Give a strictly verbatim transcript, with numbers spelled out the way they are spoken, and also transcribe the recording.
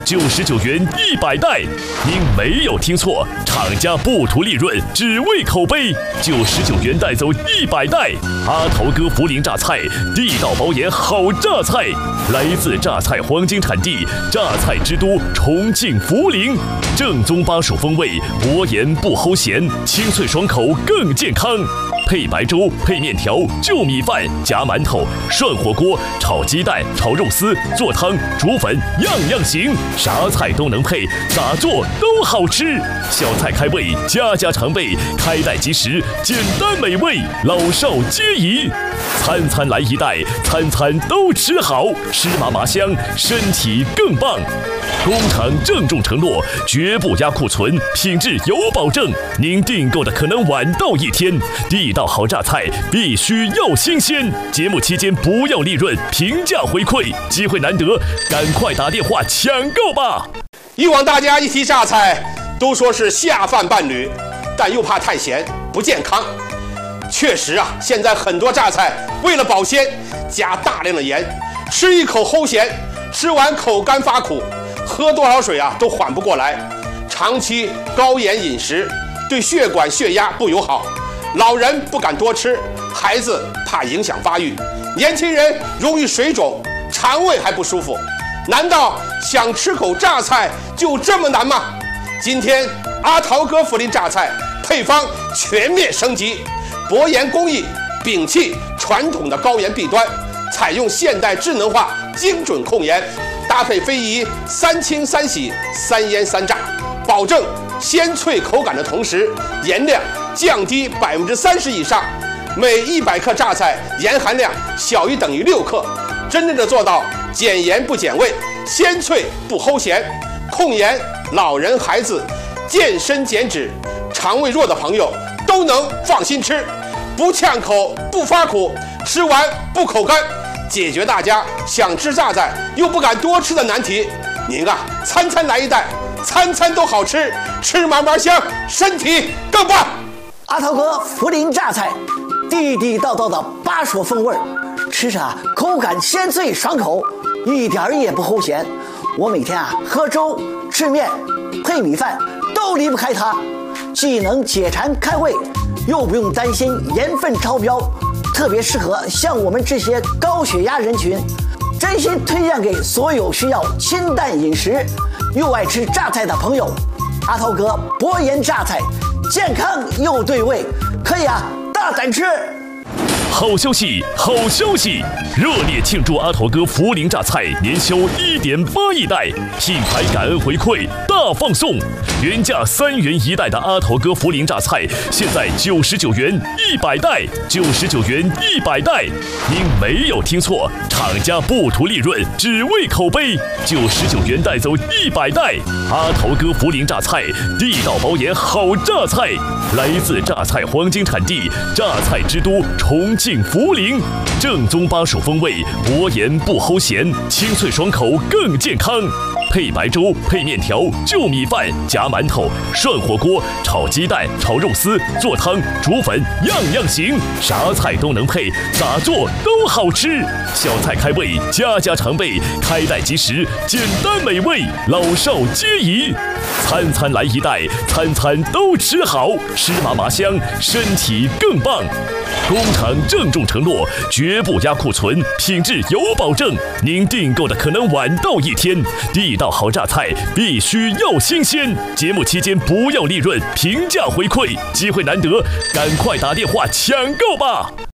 九十九元一百袋，您没有听错，厂家不图利润，只为口碑。九十九元带走一百袋，阿头哥涪陵榨菜，地道保研好榨菜，来自榨菜黄金产地，榨菜之都重庆涪陵，正宗巴蜀风味，薄盐不齁咸，清脆爽口更健康。配白粥、配面条、就米饭、夹馒头、涮火锅、炒鸡蛋、炒肉丝、做汤、煮粉，样样行。啥菜都能配，咋做都好吃。小菜开胃，家家常备，开袋即食，简单美味，老少皆宜。餐餐来一袋，餐餐都吃好，吃麻麻香，身体更棒。工厂郑重承诺，绝不压库存，品质有保证。您订购的可能晚到一天，地道好榨菜必须要新鲜。节目期间不要利润，平价回馈，机会难得，赶快打电话抢购吧！ 以往大家一提榨菜，都说是下饭伴侣，但又怕太咸不健康。确实啊，现在很多榨菜为了保鲜，加大量的盐，吃一口齁咸，吃完口干发苦。喝多少水啊都缓不过来，长期高盐饮食对血管血压不友好，老人不敢多吃，孩子怕影响发育，年轻人容易水肿，肠胃还不舒服。难道想吃口榨菜就这么难吗？今天阿桃哥涪陵榨菜配方全面升级，薄盐工艺摒弃传统的高盐弊端，采用现代智能化精准控盐，搭配非遗三清三洗三腌三炸，保证鲜脆口感的同时，盐量降低百分之三十以上，每一百克榨菜盐含量小于等于六克，真正的做到减盐不减味，鲜脆不齁咸。控盐，老人孩子健身减脂，肠胃弱的朋友都能放心吃，不呛口不发苦，吃完不口干，解决大家想吃榨菜又不敢多吃的难题。您啊，餐餐来一袋，餐餐都好吃，吃嘛嘛香，身体更棒。 阿桃哥涪陵榨菜，地地道道的巴蜀风味，吃着口感鲜脆爽口，一点儿也不齁咸。我每天啊喝粥、吃面、配米饭都离不开它，既能解馋开胃，又不用担心盐分超标，特别适合像我们这些高血压人群。真心推荐给所有需要清淡饮食又爱吃榨菜的朋友。阿桃哥薄盐榨菜，健康又对味，可以啊大胆吃。 好消息，好消息！热烈庆祝阿头哥涪陵榨菜年销一点八亿袋，品牌感恩回馈大放送，原价三元一袋的阿头哥涪陵榨菜，现在九十九元一百袋，九十九元一百袋。您没有听错，厂家不图利润，只为口碑。九十九元带走一百袋，阿头哥涪陵榨菜，地道保研好榨菜，来自榨菜黄金产地，榨菜之都重庆涪陵，正宗巴蜀风味，薄盐不齁咸，清脆爽口更健康。配白粥、配面条、就米饭、夹馒头、涮火锅、炒鸡蛋、炒肉丝、做汤、煮粉，样样行。啥菜都能配，咋做都好吃。小菜开胃，家家常备，开袋即食，简单美味，老少皆宜。餐餐来一袋，餐餐都吃好，吃嘛嘛香，身体更棒。工厂郑重承诺，绝不压库存，品质有保证。您订购的可能晚到一天，地道好榨菜必须要新鲜。节目期间不要利润，平价回馈，机会难得，赶快打电话抢购吧！